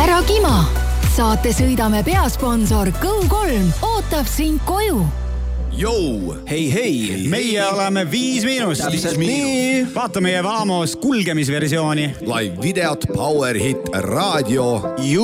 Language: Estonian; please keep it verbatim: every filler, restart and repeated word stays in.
Ära kima! Saate sõidame peasponsor Go kolm ootab sind koju. Jou! Hei, hei! Meie oleme Viis Miinust. Täpselt nii. Vaata meie Vamos kulgemisversiooni. Live videot, Power Hit, radio.